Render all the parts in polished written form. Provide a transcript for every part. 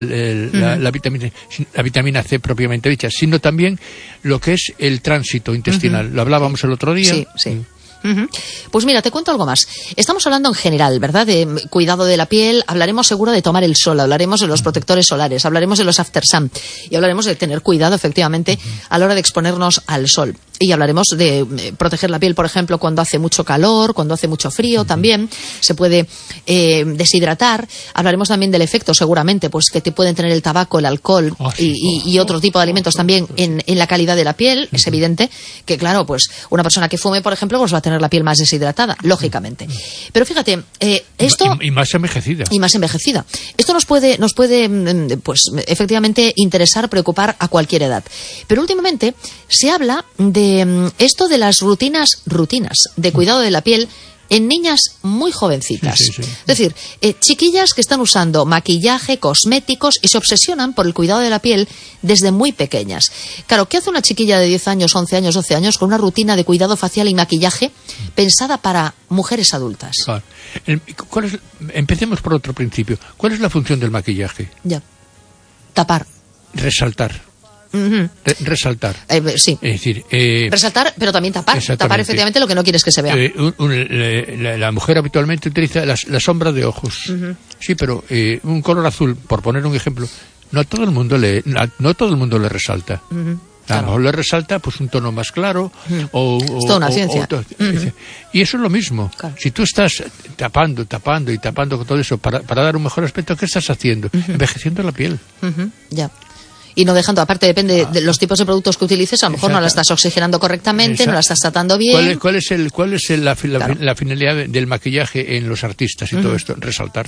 la vitamina C propiamente dicha, sino también lo que es el tránsito intestinal. Lo hablábamos el otro día. Sí. Pues mira, te cuento algo más. Estamos hablando en general, ¿verdad? De cuidado de la piel, hablaremos seguro de tomar el sol, hablaremos de los protectores solares, hablaremos de los after sun y hablaremos de tener cuidado, efectivamente, a la hora de exponernos al sol. Y hablaremos de proteger la piel, por ejemplo, cuando hace mucho calor, cuando hace mucho frío también, se puede deshidratar. Hablaremos también del efecto, seguramente, pues que te pueden tener el tabaco, el alcohol y otro tipo de alimentos también en la calidad de la piel. Es evidente que, claro, pues una persona que fume, por ejemplo, pues va a tener la piel más deshidratada, lógicamente. Pero fíjate, esto... Y más envejecida. Y más envejecida. Esto nos puede, pues, efectivamente, interesar, preocupar a cualquier edad. Pero últimamente se habla de esto de las rutinas de cuidado de la piel en niñas muy jovencitas. Sí. Es decir, chiquillas que están usando maquillaje, cosméticos y se obsesionan por el cuidado de la piel desde muy pequeñas. Claro, ¿qué hace una chiquilla de 10 años, 11 años, 12 años con una rutina de cuidado facial y maquillaje pensada para mujeres adultas? Claro. Empecemos por otro principio. ¿Cuál es la función del maquillaje? Ya. Tapar. Resaltar. Resaltar. Sí. Es decir, resaltar, pero también tapar. Tapar efectivamente lo que no quieres que se vea. La mujer habitualmente utiliza la sombra de ojos. Sí, pero un color azul, por poner un ejemplo, no todo el mundo le resalta. A lo mejor le resalta pues un tono más claro. Es toda una ciencia. Y eso es lo mismo. Claro. Si tú estás tapando con todo eso para dar un mejor aspecto, ¿qué estás haciendo? Envejeciendo la piel. Ya. Y no dejando, aparte depende de los tipos de productos que utilices, a lo mejor no la estás oxigenando correctamente, no la estás tratando bien. ¿Cuál es la finalidad del maquillaje en los artistas y todo esto? Resaltar.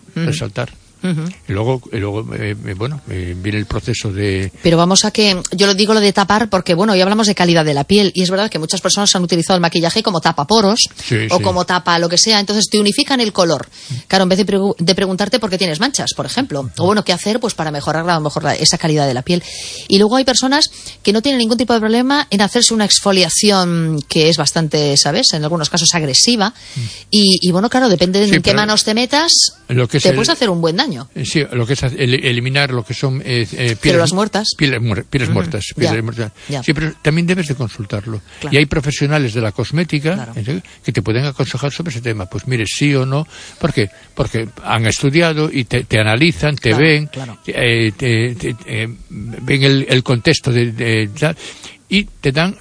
Y luego viene el proceso de... Pero vamos a que, yo lo digo lo de tapar porque, bueno, hoy hablamos de calidad de la piel y es verdad que muchas personas han utilizado el maquillaje como tapaporos como tapa lo que sea, entonces te unifican el color. Claro, en vez de preguntarte por qué tienes manchas, por ejemplo, o bueno, qué hacer pues para mejorar a lo mejor esa calidad de la piel. Y luego hay personas que no tienen ningún tipo de problema en hacerse una exfoliación que es bastante, ¿sabes?, en algunos casos agresiva y bueno, claro, depende de en qué manos te metas, te puedes hacer un buen daño. Sí, lo que es eliminar lo que son pieles muertas. Pieles muertas. Ya. Sí, pero también debes de consultarlo. Claro. Y hay profesionales de la cosmética que te pueden aconsejar sobre ese tema. Pues mire, sí o no. ¿Por qué? Porque han estudiado y te analizan, te ven, ven el contexto y te dan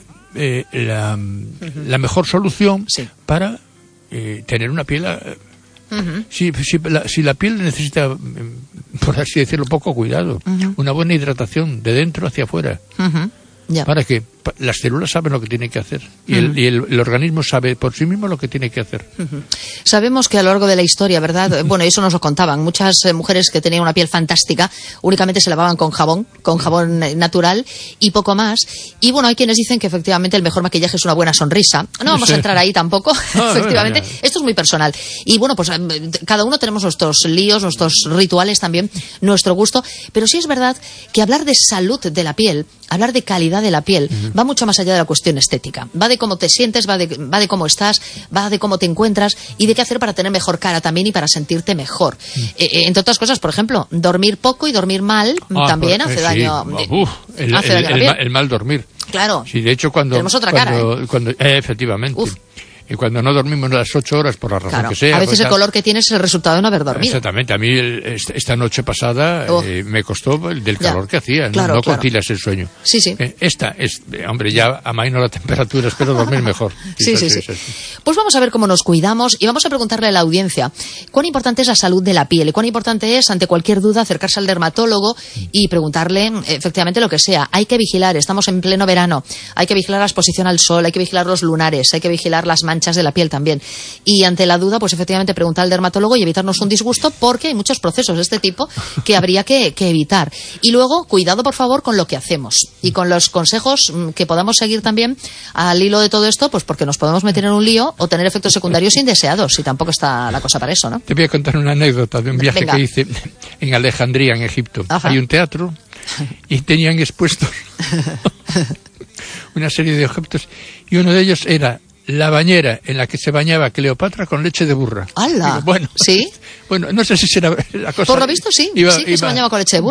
la mejor solución para tener una piel... Si la piel necesita, por así decirlo, poco cuidado, una buena hidratación de dentro hacia afuera, para que las células saben lo que tienen que hacer y el organismo sabe por sí mismo lo que tiene que hacer. Sabemos que a lo largo de la historia, ¿verdad? Bueno, eso nos lo contaban. Muchas mujeres que tenían una piel fantástica únicamente se lavaban con jabón natural y poco más. Y bueno, hay quienes dicen que efectivamente el mejor maquillaje es una buena sonrisa. No vamos a entrar ahí tampoco, efectivamente. Esto es muy personal. Y bueno, pues cada uno tenemos nuestros líos, nuestros rituales también, nuestro gusto. Pero sí es verdad que hablar de salud de la piel, hablar de calidad de la piel, va mucho más allá de la cuestión estética. Va de cómo te sientes, va de cómo estás, va de cómo te encuentras y de qué hacer para tener mejor cara también y para sentirte mejor. Entre otras cosas, por ejemplo, dormir poco y dormir mal también hace daño. El mal dormir. Claro. Sí, de hecho, tenemos otra cara. Efectivamente. Y cuando no dormimos las 8 horas, por la razón que sea... A veces el color que tienes es el resultado de no haber dormido. Exactamente. A mí esta noche pasada me costó del calor que hacía. No concilias el sueño. Sí. Esta es... Hombre, ya amaino la temperatura, espero dormir mejor. Sí. Pues vamos a ver cómo nos cuidamos y vamos a preguntarle a la audiencia cuán importante es la salud de la piel y cuán importante es, ante cualquier duda, acercarse al dermatólogo y preguntarle efectivamente lo que sea. Hay que vigilar, estamos en pleno verano, hay que vigilar la exposición al sol, hay que vigilar los lunares, hay que vigilar las manchas de la piel también. Y ante la duda, pues efectivamente preguntar al dermatólogo y evitarnos un disgusto porque hay muchos procesos de este tipo que habría que evitar. Y luego, cuidado por favor con lo que hacemos y con los consejos que podamos seguir también al hilo de todo esto, pues porque nos podemos meter en un lío o tener efectos secundarios indeseados y tampoco está la cosa para eso, ¿no? Te voy a contar una anécdota de un viaje que hice en Alejandría, en Egipto. Hay un teatro y tenían expuestos una serie de objetos y uno de ellos era la bañera en la que se bañaba Cleopatra con leche de burra. ¡Hala! Bueno, ¿sí? Bueno, no sé si será la cosa... Por lo visto sí, que se bañaba con leche de burra.